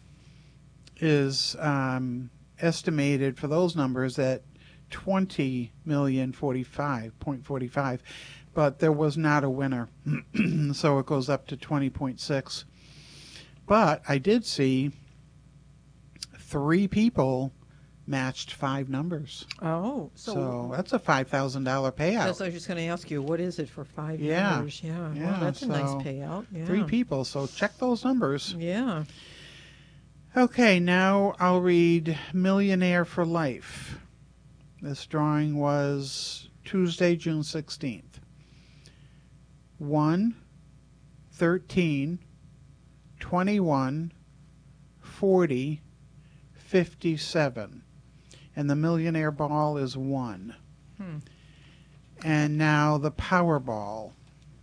[SPEAKER 6] is um, estimated for those numbers at twenty million forty-five point four five, but there was not a winner, so it goes up to twenty point six. But I did see three people matched five numbers,
[SPEAKER 5] Oh,
[SPEAKER 6] so,
[SPEAKER 5] so,
[SPEAKER 6] that's a five thousand dollar payout.
[SPEAKER 5] that's what I was just going to ask you. What is it for five
[SPEAKER 6] Yeah.
[SPEAKER 5] years? Yeah,
[SPEAKER 6] Yeah,
[SPEAKER 5] well, that's a nice
[SPEAKER 6] so
[SPEAKER 5] payout. Yeah.
[SPEAKER 6] Three people, so check those numbers.
[SPEAKER 5] Yeah.
[SPEAKER 6] Okay, now I'll read Millionaire for Life. This drawing was Tuesday, June sixteenth. one, thirteen, twenty-one, forty, fifty-seven. And the Millionaire Ball is one.
[SPEAKER 5] Hmm.
[SPEAKER 6] And now the Powerball.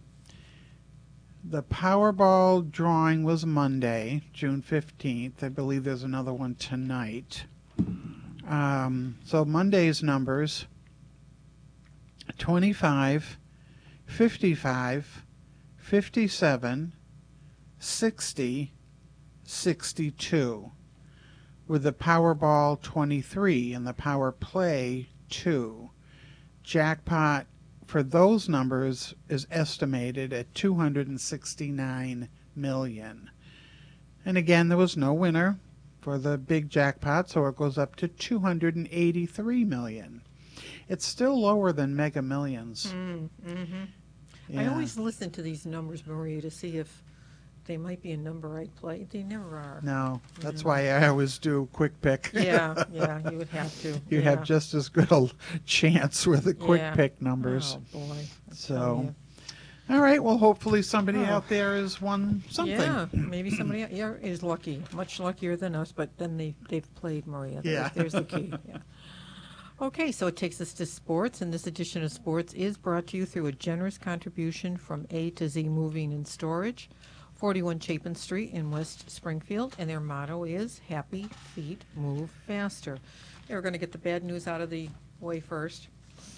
[SPEAKER 6] The Powerball drawing was Monday, June fifteenth. I believe there's another one tonight. Um, so Monday's numbers: twenty-five, fifty-five, fifty-seven, sixty, sixty-two. With the Powerball twenty-three and the Power Play two. Jackpot for those numbers is estimated at two hundred sixty-nine million dollars. And again, there was no winner for the big jackpot, so it goes up to two hundred eighty-three million dollars. It's still lower than Mega Millions.
[SPEAKER 5] Mm, mm-hmm.
[SPEAKER 6] Yeah.
[SPEAKER 5] I always listen to these numbers, Maria, to see if they might be a number I'd play. They never are.
[SPEAKER 6] No, that's
[SPEAKER 5] know.
[SPEAKER 6] why I always do quick pick.
[SPEAKER 5] Yeah, yeah, you would have to.
[SPEAKER 6] You
[SPEAKER 5] yeah.
[SPEAKER 6] have just as good a chance with the quick
[SPEAKER 5] Yeah.
[SPEAKER 6] pick numbers.
[SPEAKER 5] Oh, boy. I
[SPEAKER 6] So,
[SPEAKER 5] tell you.
[SPEAKER 6] all right, well, hopefully somebody
[SPEAKER 5] Oh.
[SPEAKER 6] out there has won something.
[SPEAKER 5] Yeah, maybe somebody out- yeah, is lucky, much luckier than us, but then they, they've played, Maria. There's,
[SPEAKER 6] Yeah.
[SPEAKER 5] there's the key. Yeah. Okay, so it takes us to sports, and this edition of Sports is brought to you through a generous contribution from A to Z Moving and Storage, forty-one Chapin Street in West Springfield, and their motto is Happy Feet Move Faster. They were going to get the bad news out of the way first.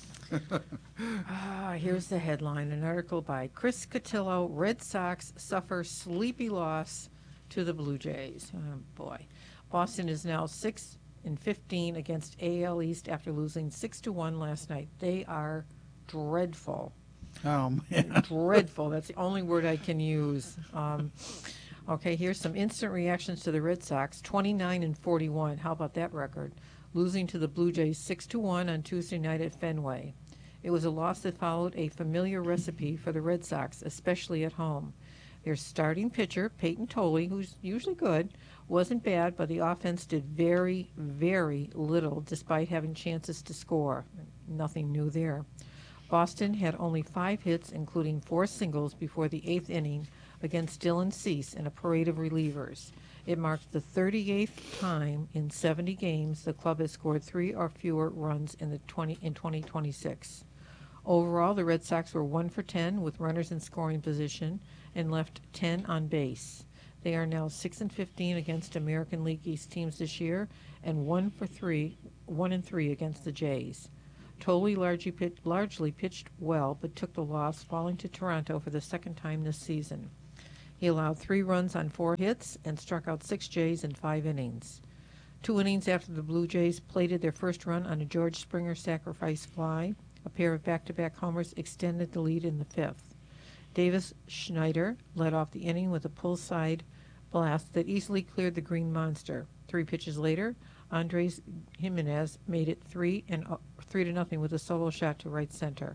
[SPEAKER 5] Ah, here's the headline, an article by Chris Cotillo, Red Sox suffer sleepy loss to the Blue Jays. Oh, boy. Boston is now six and fifteen against A L East after losing six to one last night. They are dreadful.
[SPEAKER 6] Oh, man.
[SPEAKER 5] Dreadful. That's the only word I can use. Um, okay, here's some instant reactions to the Red Sox. twenty-nine and forty-one. How about that record? Losing to the Blue Jays six to one on Tuesday night at Fenway. It was a loss that followed a familiar recipe for the Red Sox, especially at home. Their starting pitcher, Peyton Tolley, who's usually good, wasn't bad, but the offense did very, very little despite having chances to score. Nothing new there. Boston had only five hits, including four singles, before the eighth inning against Dylan Cease in a parade of relievers. It marked the thirty-eighth time in seventy games the club has scored three or fewer runs in the twenty in twenty twenty-six. Overall, the Red Sox were one for ten with runners in scoring position and left ten on base. They are now six and fifteen against American League East teams this year, and one for three, one and three against the Jays. Tolley largely, pit, largely pitched well, but took the loss, falling to Toronto for the second time this season. He allowed three runs on four hits and struck out six Jays in five innings. Two innings after the Blue Jays plated their first run on a George Springer sacrifice fly, a pair of back-to-back homers extended the lead in the fifth. Davis Schneider led off the inning with a pull-side blast that easily cleared the Green Monster. Three pitches later, Andres Jimenez made it three and uh, three to nothing with a solo shot to right center.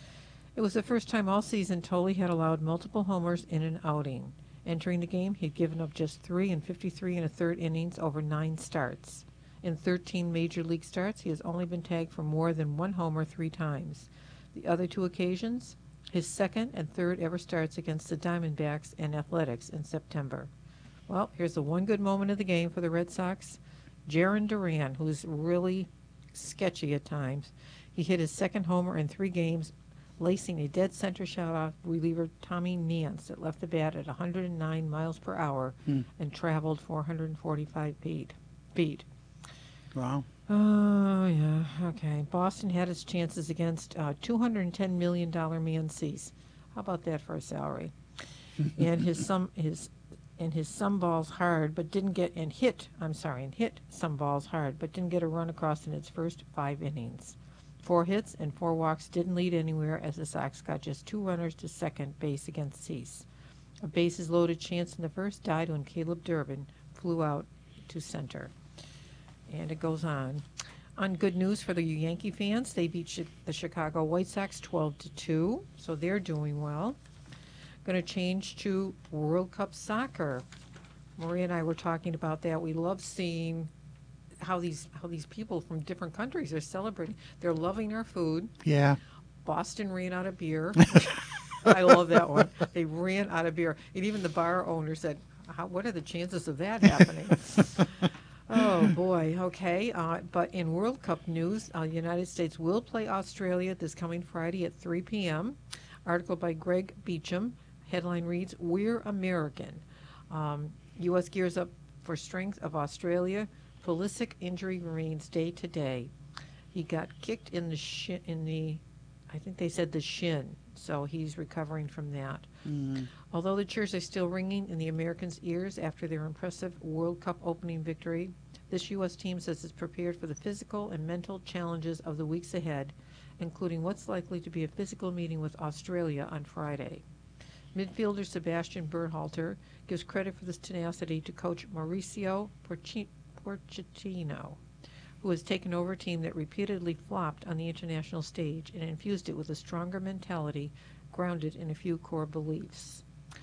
[SPEAKER 5] It was the first time all season Tolley had allowed multiple homers in an outing. Entering the game, he'd given up just three and fifty-three and a third innings over nine starts. In thirteen major league starts, he has only been tagged for more than one homer three times. The other two occasions, his second and third ever starts against the Diamondbacks and Athletics in September. Well, here's the one good moment of the game for the Red Sox. Jarren Duran, who's really sketchy at times, he hit his second homer in three games, lacing a dead center shot off reliever Tommy Nance that left the bat at one hundred nine miles per hour
[SPEAKER 6] Hmm.
[SPEAKER 5] and traveled four hundred forty-five feet. feet.
[SPEAKER 6] Wow.
[SPEAKER 5] Oh, yeah, okay. Boston had its chances against uh, two hundred ten million dollars man Cease. How about that for a salary? and his some his and his some balls hard, but didn't get and hit. I'm sorry, and hit some balls hard, but didn't get a run across in its first five innings. Four hits and four walks didn't lead anywhere as the Sox got just two runners to second base against Cease. A bases loaded chance in the first died when Caleb Durbin flew out to center. And it goes on. On good news for the Yankee fans, they beat Chi- the Chicago White Sox twelve to two, so they're doing well. Going to change to World Cup soccer. Maria and I were talking about that. We love seeing how these how these people from different countries are celebrating. They're loving our food.
[SPEAKER 6] Yeah.
[SPEAKER 5] Boston ran out of beer. I love that one. They ran out of beer, and even the bar owner said, how, "What are the chances of that happening?" Oh, boy. Okay. Uh, but in World Cup news, uh, the United States will play Australia this coming Friday at three p.m. Article by Greg Beecham. Headline reads, "We're American." Um, U S gears up for strength of Australia. Pulisic injury remains day to day. He got kicked in the shin, in the, I think they said the shin, so he's recovering from that.
[SPEAKER 6] Mm.
[SPEAKER 5] Although the cheers are still ringing in the Americans' ears after their impressive World Cup opening victory, this U S team says it's prepared for the physical and mental challenges of the weeks ahead, including what's likely to be a physical meeting with Australia on Friday. Midfielder Sebastian Berhalter gives credit for this tenacity to coach Mauricio Porci- Pochettino, who has taken over a team that repeatedly flopped on the international stage and infused it with a stronger mentality grounded in a few core beliefs.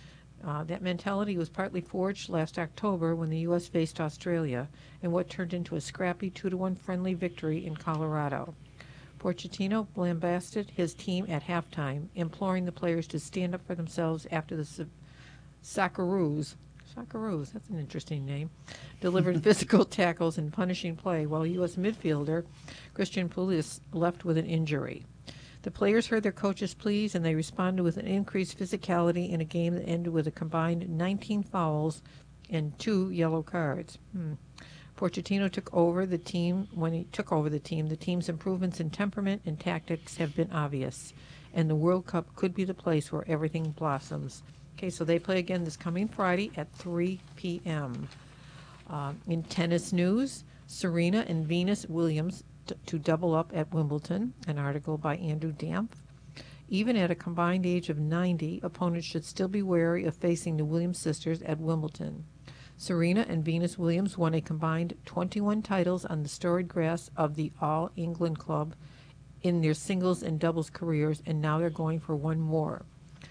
[SPEAKER 5] Uh, that mentality was partly forged last October when the U S faced Australia in what turned into a scrappy two to one friendly victory in Colorado. Pochettino lambasted his team at halftime, imploring the players to stand up for themselves after the S- Socceroos, Socceroos, that's an interesting name, delivered physical tackles and punishing play, while U S midfielder Christian Pulisic left with an injury. The players heard their coach's pleas, and they responded with an increased physicality in a game that ended with a combined nineteen fouls and two yellow cards. Hmm. Pochettino took over the team. When he took over the team, the team's improvements in temperament and tactics have been obvious, and the World Cup could be the place where everything blossoms. Okay, so they play again this coming Friday at three p.m. Uh, in tennis news, Serena and Venus Williams t- to double up at Wimbledon, an article by Andrew Dampf. Even at a combined age of ninety, opponents should still be wary of facing the Williams sisters at Wimbledon. Serena and Venus Williams won a combined twenty-one titles on the storied grass of the All England Club in their singles and doubles careers, and now they're going for one more.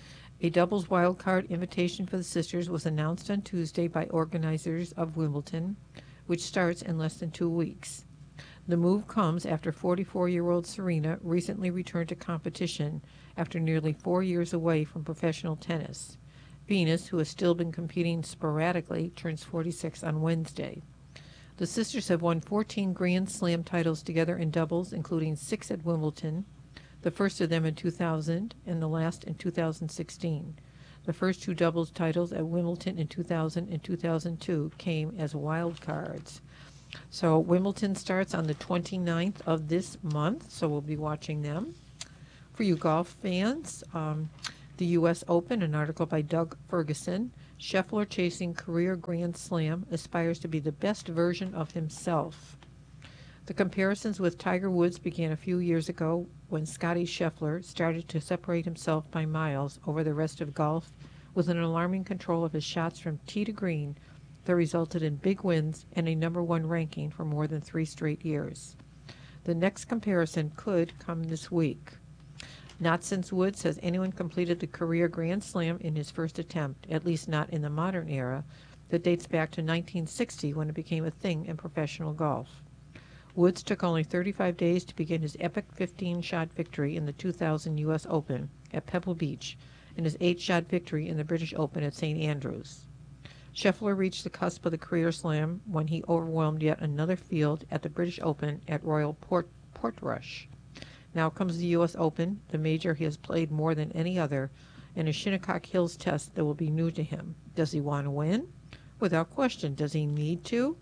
[SPEAKER 5] A doubles wildcard invitation for the sisters was announced on Tuesday by organizers of Wimbledon, which starts in less than two weeks. The move comes after forty-four-year-old Serena recently returned to competition after nearly four years away from professional tennis. Venus, who has still been competing sporadically, turns forty-six on Wednesday. The sisters have won fourteen Grand Slam titles together in doubles, including six at Wimbledon, the first of them in two thousand and the last in two thousand sixteen. The first two doubles titles at Wimbledon in two thousand and two thousand two came as wild cards. So Wimbledon starts on the twenty-ninth of this month, so we'll be watching them. For you golf fans, um, the U S Open, an article by Doug Ferguson, Scheffler chasing career Grand Slam, aspires to be the best version of himself. The comparisons with Tiger Woods began a few years ago when Scottie Scheffler started to separate himself by miles over the rest of golf with an alarming control of his shots from tee to green that resulted in big wins and a number one ranking for more than three straight years. The next comparison could come this week. Not since Woods has anyone completed the career Grand Slam in his first attempt, at least not in the modern era, that dates back to nineteen sixty when it became a thing in professional golf. Woods took only thirty-five days to begin his epic fifteen-shot victory in the two thousand U S Open at Pebble Beach and his eight-shot victory in the British Open at Saint Andrews. Scheffler reached the cusp of the career slam when he overwhelmed yet another field at the British Open at Royal Port Portrush. Now comes the U S Open, the major he has played more than any other, and a Shinnecock Hills test that will be new to him. Does he want to win? Without question. Does he need to?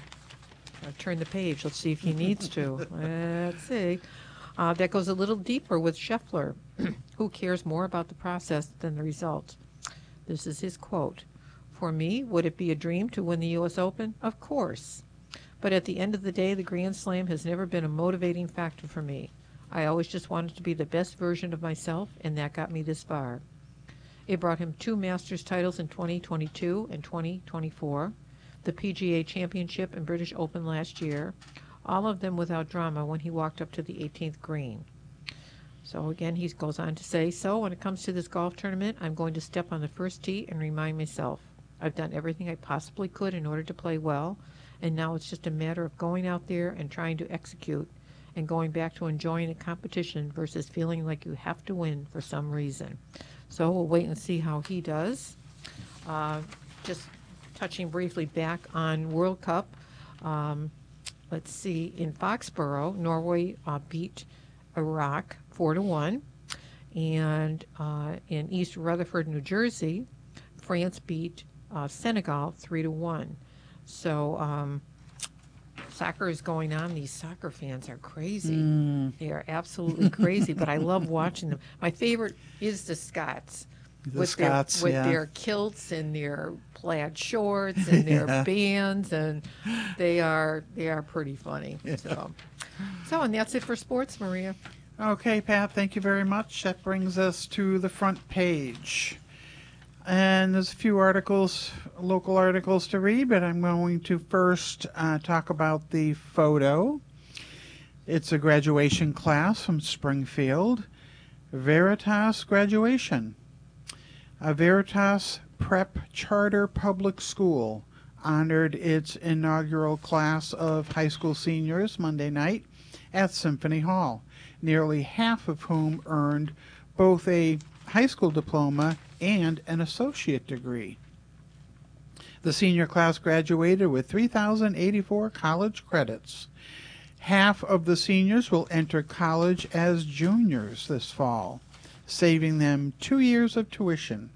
[SPEAKER 5] I'll turn the page. Let's see if he needs to. Let's see. Uh, that goes a little deeper with Scheffler, who cares more about the process than the result. This is his quote. For me, would it be a dream to win the U S Open? Of course. But at the end of the day, the Grand Slam has never been a motivating factor for me. I always just wanted to be the best version of myself, and that got me this far. It brought him two Masters titles in twenty twenty-two and twenty twenty-four, the P G A Championship and British Open last year, all of them without drama when he walked up to the eighteenth green. So again, he goes on to say, so when it comes to this golf tournament, I'm going to step on the first tee and remind myself, I've done everything I possibly could in order to play well, and now it's just a matter of going out there and trying to execute and going back to enjoying a competition versus feeling like you have to win for some reason. So we'll wait and see how he does. Uh, just touching briefly back on World Cup, um, let's see, in Foxborough, Norway uh, beat Iraq four to one, and uh, in East Rutherford, New Jersey, France beat uh, Senegal three to one. So um, soccer is going on. These soccer fans are crazy. Mm. They are absolutely crazy, but I love watching them. My favorite is the Scots.
[SPEAKER 6] The
[SPEAKER 5] with
[SPEAKER 6] Scots,
[SPEAKER 5] their, with
[SPEAKER 6] yeah.
[SPEAKER 5] their kilts and their plaid shorts and their yeah. bands, and they are they are pretty funny. Yeah. So, so, and that's it for sports, Maria.
[SPEAKER 6] Okay, Pat, thank you very much. That brings us to the front page. And there's a few articles, local articles to read, but I'm going to first uh, talk about the photo. It's a graduation class from Springfield. Veritas graduation. A Veritas Prep Charter Public School honored its inaugural class of high school seniors Monday night at Symphony Hall, nearly half of whom earned both a high school diploma and an associate degree. The senior class graduated with three thousand eighty-four college credits. Half of the seniors will enter college as juniors this fall, saving them two years of tuition.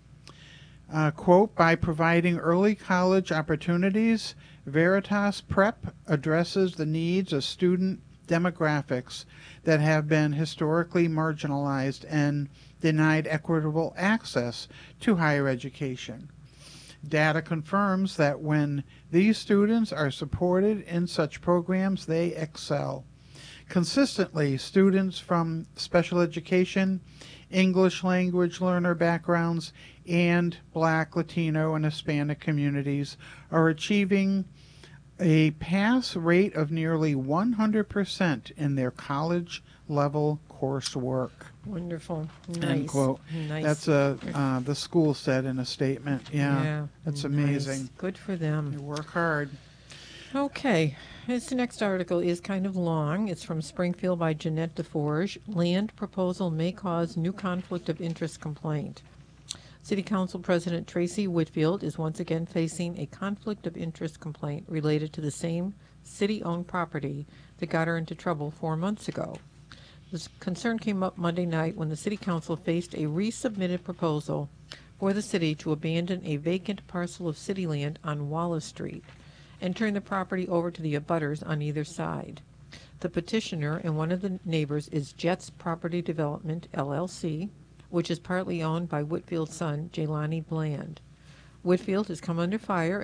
[SPEAKER 6] Uh, quote, by providing early college opportunities, Veritas Prep addresses the needs of student demographics that have been historically marginalized and denied equitable access to higher education. Data confirms that when these students are supported in such programs, they excel. Consistently, students from special education, English language learner backgrounds, and Black, Latino, and Hispanic communities are achieving a pass rate of nearly one hundred percent in their college-level coursework.
[SPEAKER 5] Wonderful. Nice.
[SPEAKER 6] End quote.
[SPEAKER 5] Nice.
[SPEAKER 6] That's a, uh, the school said in a statement. Yeah,
[SPEAKER 5] yeah
[SPEAKER 6] that's
[SPEAKER 5] nice.
[SPEAKER 6] amazing.
[SPEAKER 5] Good for them.
[SPEAKER 6] They work hard.
[SPEAKER 5] Okay. This next article is kind of long. It's from Springfield by Jeanette DeForge. Land proposal may cause new conflict of interest complaint. City Council President Tracy Whitfield is once again facing a conflict of interest complaint related to the same city-owned property that got her into trouble four months ago. This concern came up Monday night when the City Council faced a resubmitted proposal for the city to abandon a vacant parcel of city land on Wallace Street and turn the property over to the abutters on either side. The petitioner and one of the neighbors is Jets Property Development, L L C, which is partly owned by Whitfield's son, Jelani Bland. Whitfield has come under fire